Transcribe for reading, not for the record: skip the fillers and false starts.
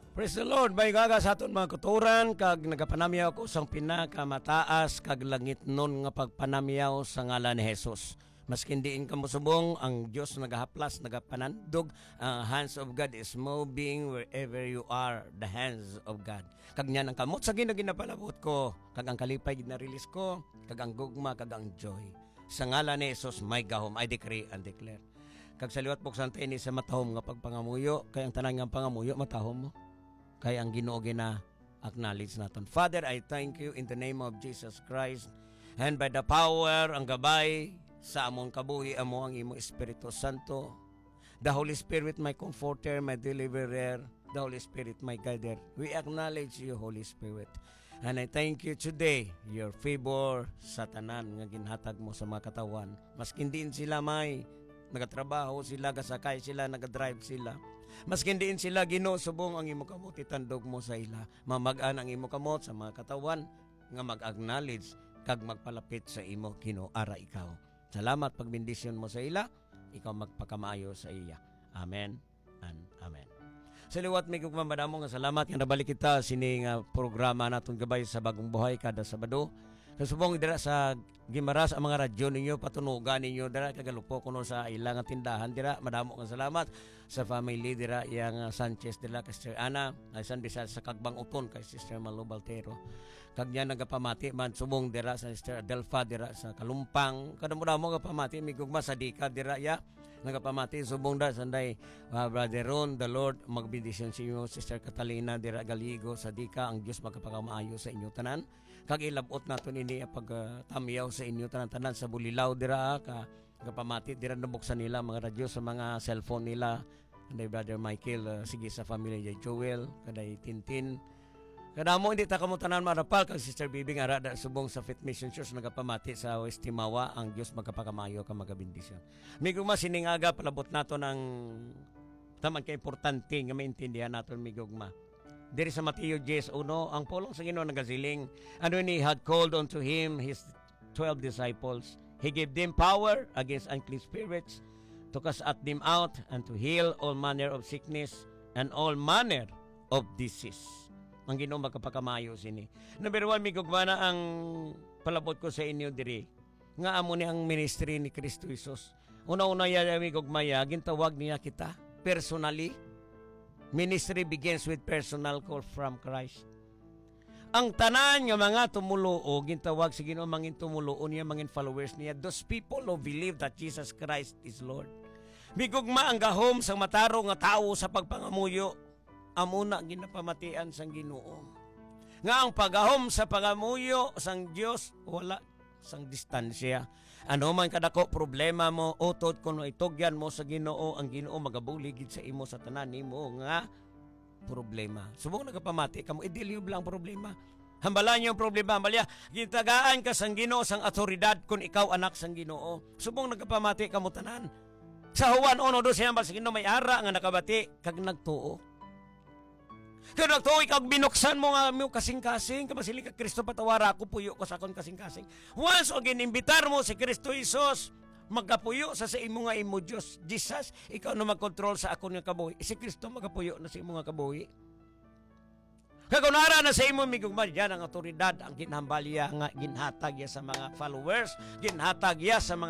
Praise the Lord. May gaga sa aton mga kuturan, kag nagapanamyaw ko sang pinakamataas kag langit nun nga pagpanamyaw sa ngalan ni Jesus. Maskin diin ka musubong, ang Diyos nagahaplas, nagapanandog, ang hands of God is moving wherever you are, the hands of God. Kag niyan ang kamot sa ginapalabot ko, kag ang kalipay ginarelease ko, kag ang gugma, kag ang joy. Sa ngalan ni Jesus, may gahom, I decree and declare. Kag sa liwat buksan tayo ni sa matahom nga pagpangamuyo, kay ang tanang nga pangamuyo, matahom mo. Kay ang Ginoo gina acknowledge naton. Father, I thank you in the name of Jesus Christ, and by the power, ang gabay, sa among kabuhi, amo ang imo Espiritu Santo. The Holy Spirit, my comforter, my deliverer, the Holy Spirit, my guider. We acknowledge you, Holy Spirit. And I thank you today, your favor sa tanan nga ginhatag mo sa mga katawan. Maskin din sila may nagatrabaho sila, gasakay sila, nagadrive sila. Maskin din sila, Ginoo, subong ang imo kamot, itandog mo sa ila. Mamagaan ang imo kamot sa mga katawan nga mag-acknowledge kag magpalapit sa imo, Ginoo, ara ikaw. Salamat pagbendisyon mo sa ila, ikaw magpakamaayo sa iya. Amen and amen. Sa liwat may kukmamadamo nga salamat nga nabalik kita sining programa naton gabay sa Bagong Buhay kada Sabado. Kasubong dira sa Gimaras ang mga radyo ninyo, patunugan ninyo dira kagalupo kuno sa ilang tindahan dira. Madamo nga salamat sa family dira yang Sanchez dira kay Sister Ana, ay San Bisal sa Kagbang Uton kay Sister Malo Baltero. Kag niya nagapamati man subong dira sa Sister Adelfa dira sa Kalumpang. Kadamo-damo nga pamati migugma sa Dika dira ya. Nagapamati subong da sanday Brother Ron, the Lord magbendisyon sa inyo. Sister Catalina dira Galigo sa Dika, ang Dios magkapakamaayo sa inyo tanan. Kag ilabot naton ini pag tamiyaw sa inyo tanan sa Bulilaw dira ka gapamati dira nabuksan nila mga radyo sa mga cellphone nila. Kanday Brother Michael, sige sa family ni Joel, kaday Tintin. Kadamo hindi ta kamo tanan marapal kag Sister Bibing ara da subong sa Faith Mission Church nagapamati sa West Timawa, ang Dios magkapakamayo ka magabendisyon. Migugma sining aga palabot nato ng taman kay importante nga maintindihan naton migugma. Diri sa Mateo 10:1, ang pulong sa Ginoo nagasiling, and when he had called unto him his 12 disciples, he gave them power against unclean spirits to cast them out and to heal all manner of sickness and all manner of disease. Ang Ginoo magkapakamayo sini. Number 1, migugma na ang palabot ko sa inyo diri nga amo ni ang ministry ni Kristo Jesus. Una-una ya migugmaya gintawag niya kita personally. Ministry begins with personal call from Christ. Ang tanan nga mga tumuluo gintawag sa Ginoo mangin tumuluo niya, mangin followers niya, those people who believe that Jesus Christ is Lord. Migugma ang gahom sa mataro nga tao sa pagpangamuyo, amuna ginapamatian sang Ginoo. Nga ang pagahom sa pangamuyo sang Dios wala sang distansya. Ano man kadako problema mo, utod kuno itugyan mo sa Ginoo, ang Ginoo magabuligid sa imo sa tanan nimo nga problema. Subong nagapamati kamo, i-deal lang problema. Hambalan niyo ang problema, hambalya gitagaan ka sang Ginoo sang autoridad kung ikaw anak sang Ginoo. Subong nagapamati kamo tanan. Sa Juan 1:12 hambal sa Ginoo may ara nga nakabati kag nagtuo. Kaya nagtuoy kag binuksan mo nga mo kasing-kasing, kapasili ka Kristo patawara ako, puyo ko sa akong kasing-kasing. Once o ginimbitar mo si Kristo Jesus, magkapuyo sa imo nga imo Diyos. Jesus, ikaw na magkontrol sa akong nga kabuhi. Si Kristo magkapuyo na sa imo nga kabuhi. Kagunara na sa imo migugma diyan ang autoridad, ang ginhambalya nga ginhatag ya sa mga followers, ginhatag ya sa mga